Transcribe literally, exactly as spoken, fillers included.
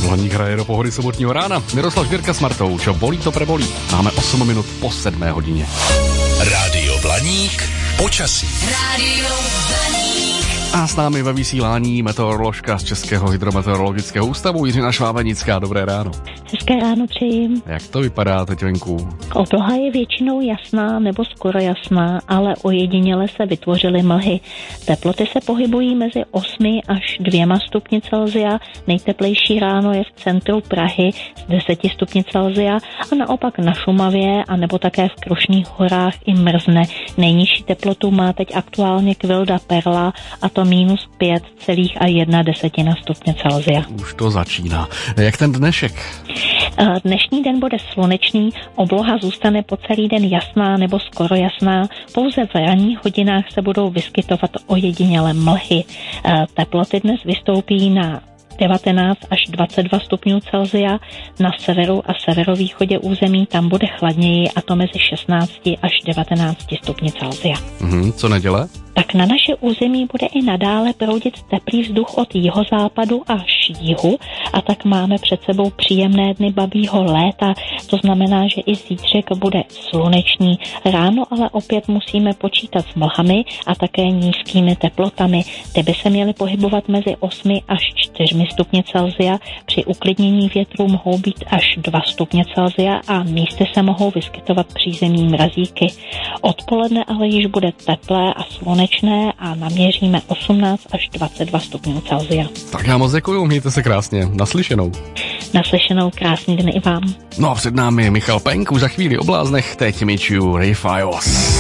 Blaník hraje do pohody sobotního rána. Miroslav Žbírka s Martou, čo bolí to prebolí. Máme osm minut po sedmé hodině. Rádio Blaník, počasí. Rádio Blaník. A s námi ve vysílání meteoroložka z Českého hydrometeorologického ústavu Jiřina Švábenická. Dobré ráno. Hezké ráno přeji. Jak to vypadá teď venku? Obloha je většinou jasná nebo skoro jasná, ale ojediněle se vytvořily mlhy. Teploty se pohybují mezi osmi až dvěma stupni Celsia. Nejteplejší ráno je v centru Prahy s deseti stupni Celsia a naopak na Šumavě a nebo také v Krušných horách i mrzne. Nejnižší teplotu má teď aktuálně Kvilda Perla a to minus pět celá jedna desetina stupně Celsia. Už to začíná. Jak ten dnešek? Dnešní den bude slunečný, obloha zůstane po celý den jasná nebo skoro jasná, pouze v ranních hodinách se budou vyskytovat ojedinělé mlhy. Teploty dnes vystoupí na devatenáct až dvacet dva stupňů Celsia, na severu a severovýchodě území tam bude chladněji a to mezi šestnáct až devatenáct stupni Celsia. Mhm, co neděle? Tak na naše území bude i nadále proudit teplý vzduch od jihozápadu až jihu a tak máme před sebou příjemné dny babího léta. To znamená, že i zítřek bude slunečný. Ráno ale opět musíme počítat s mlhami a také nízkými teplotami. Ty by se měly pohybovat mezi osmi až čtyřmi stupně Celsia. Při uklidnění větru mohou být až dva stupně Celsia a místy se mohou vyskytovat přízemní mrazíky. Odpoledne ale již bude teplé a slunečné a naměříme osmnáct až dvacet dva stupňů Celsia. Tak já moc děkuju, mějte se krásně. Naslyšenou. Naslyšenou, krásný den i vám. No a před námi Michal Penk, už za chvíli o bláznech, teď Mičiu Rayfios.